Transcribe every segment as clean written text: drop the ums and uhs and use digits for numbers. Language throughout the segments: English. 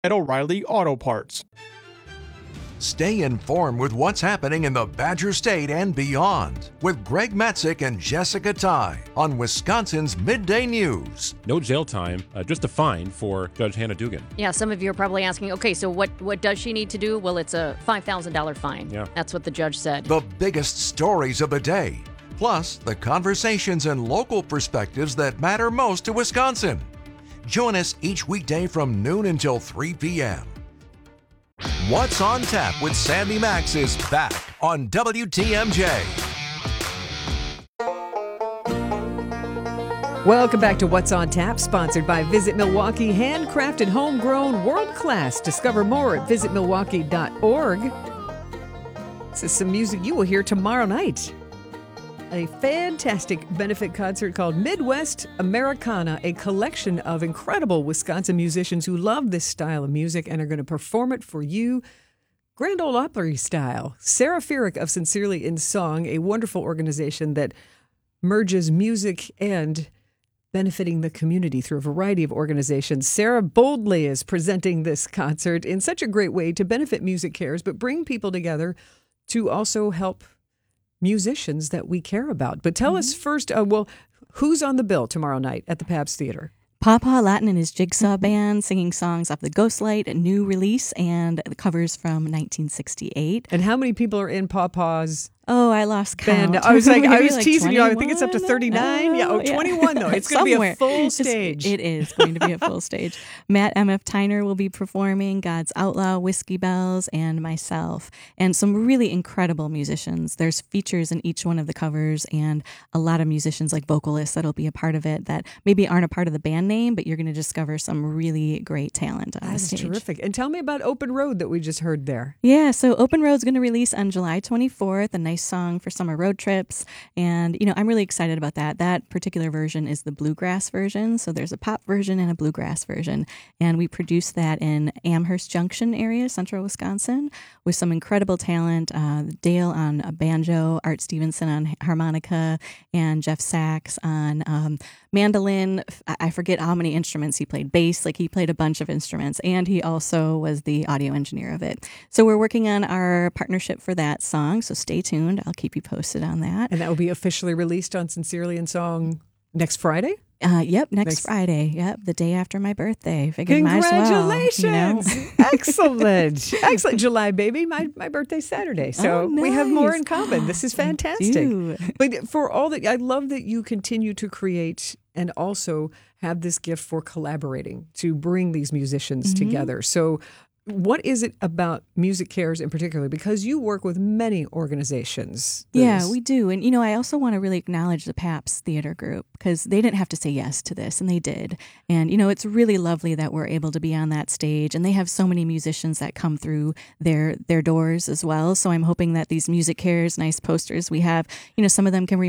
at O'Reilly Auto Parts. Stay informed with what's happening in the Badger State and beyond with Greg Matzik and Jessica Ty on Wisconsin's Midday News. No jail time, just a fine for Judge Hannah Dugan. Yeah, some of you are probably asking, okay, so what does she need to do? Well, it's a $5,000 fine. Yeah. That's what the judge said. The biggest stories of the day, plus the conversations and local perspectives that matter most to Wisconsin. Join us each weekday from noon until 3 p.m. What's on Tap with Sandy Max is back on WTMJ. Welcome back to What's on Tap, sponsored by Visit Milwaukee. Handcrafted, homegrown, world-class. Discover more at visitmilwaukee.org. This is some music you will hear tomorrow night. A fantastic benefit concert called Midwest Americana, a collection of incredible Wisconsin musicians who love this style of music and are going to perform it for you. Grand Ole Opry style. Sarah Fierick of Sincerely in Song, a wonderful organization that merges music and benefiting the community through a variety of organizations. Sarah boldly is presenting this concert in such a great way to benefit Music Cares, but bring people together to also help musicians that we care about. But tell us first, who's on the bill tomorrow night at the Pabst Theater? Papa Latin and his Jigsaw Band singing songs off the Ghostlight, a new release, and the covers from 1968. And how many people are in Papa's Oh, I lost count. band? I was Maybe teasing 21? you. I think it's up to 39. 21 though. It's going to be a full stage. It is going to be a full stage. Matt M.F. Tyner will be performing, God's Outlaw, Whiskey Bells, and myself. And some really incredible musicians. There's features in each one of the covers and a lot of musicians like vocalists that'll be a part of it that maybe aren't a part of the band name, but you're going to discover some really great talent on the stage. That's terrific. And tell me about Open Road that we just heard there. Yeah, so Open Road's going to release on July 24th, a nice song for summer road trips. And, I'm really excited about that. That particular version is the bluegrass version. So there's a pop version and a bluegrass version. And we produced that in Amherst Junction area, central Wisconsin, with some incredible talent. Dale on a banjo, Art Stevenson on harmonica, and Jeff Sachs on mandolin. I forget how many instruments he played. Bass, he played a bunch of instruments. And he also was the audio engineer of it. So we're working on our partnership for that song. So stay tuned. I'll keep you posted on that. And that will be officially released on Sincerely in Song next Friday? Yep, next Friday. Yep, the day after my birthday. Figured Congratulations! Might as well, Excellent. Excellent. July, baby. My birthday's Saturday. So nice. We have more in common. This is fantastic. Do. But for all that, I love that you continue to create and also have this gift for collaborating to bring these musicians together. So what is it about Music Cares in particular? Because you work with many organizations. Yeah, we do. And, I also want to really acknowledge the Pabst Theater Group because they didn't have to say yes to this, and they did. And, it's really lovely that we're able to be on that stage. And they have so many musicians that come through their doors as well. So I'm hoping that these Music Cares, nice posters we have, some of them can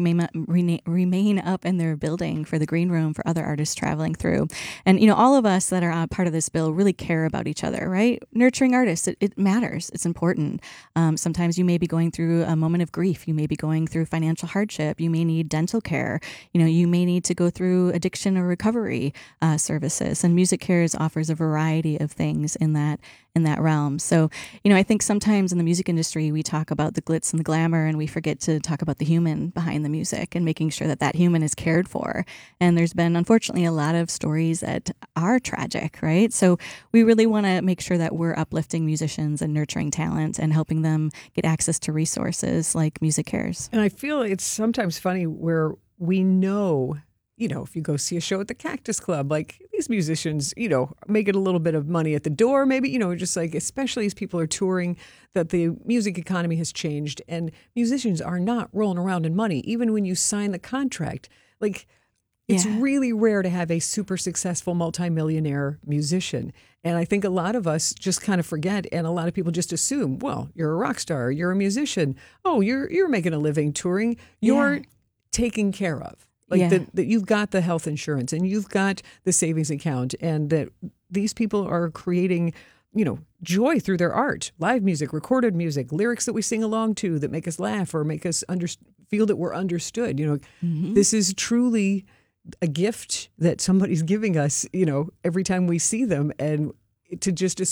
remain up in their building for the green room for other artists traveling through. And, all of us that are part of this bill really care about each other, right? Nurturing artists, it matters. It's important. Sometimes you may be going through a moment of grief. You may be going through financial hardship. You may need dental care. You may need to go through addiction or recovery services. And Music Cares offers a variety of things in that realm. So, I think sometimes in the music industry, we talk about the glitz and the glamour, and we forget to talk about the human behind the music and making sure that human is cared for. And there's been, unfortunately, a lot of stories that are tragic, right? So we really want to make sure that we're uplifting musicians and nurturing talent and helping them get access to resources like Music Cares. And I feel it's sometimes funny where we know, if you go see a show at the Cactus Club, these musicians, making a little bit of money at the door, maybe, just especially as people are touring, that the music economy has changed and musicians are not rolling around in money, even when you sign the contract. It's really rare to have a super successful multimillionaire musician. And I think a lot of us just kind of forget, and a lot of people just assume, well, you're a rock star, you're a musician. Oh, you're making a living touring. You're taken care of. That you've got the health insurance and you've got the savings account, and that these people are creating, joy through their art, live music, recorded music, lyrics that we sing along to that make us laugh or make us feel that we're understood. This is truly a gift that somebody's giving us, every time we see them. And to just